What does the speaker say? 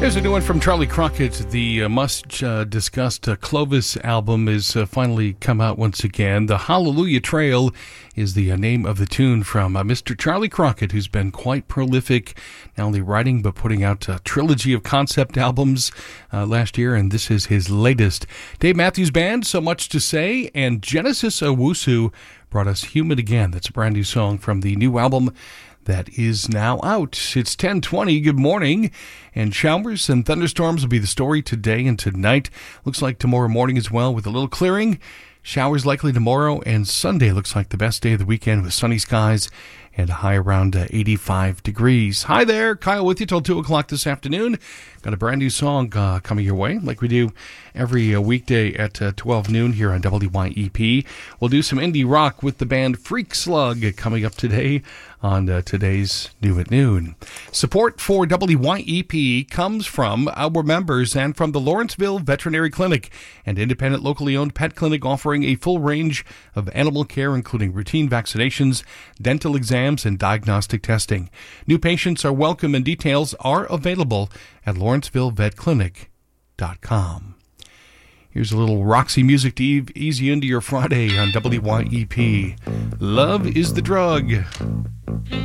Here's a new one from Charlie Crockett. The much-discussed Clovis album is finally come out once again. The Hallelujah Trail is the name of the tune from Mr. Charlie Crockett, who's been quite prolific, not only writing but putting out a trilogy of concept albums last year, and this is his latest. Dave Matthews Band, So Much to Say, and Genesis Owusu brought us Human Again. That's a brand new song from the new album that is now out. It's 10:20. Good morning. And showers and thunderstorms will be the story today and tonight. Looks like tomorrow morning as well with a little clearing. Showers likely tomorrow, and Sunday looks like the best day of the weekend with sunny skies and a high around 85 degrees. Hi there, Kyle with you till 2 o'clock this afternoon. Got a brand new song coming your way, like we do every weekday at 12 noon here on WYEP. We'll do some indie rock with the band Freak Slug coming up today on today's New at Noon. Support for WYEP comes from our members and from the Lawrenceville Veterinary Clinic, an independent locally owned pet clinic offering a full range of animal care, including routine vaccinations, dental exams, and diagnostic testing. New patients are welcome and details are available at LawrencevilleVetClinic.com. Here's a little Roxy music to ease you into your Friday on WYEP. Love is the drug.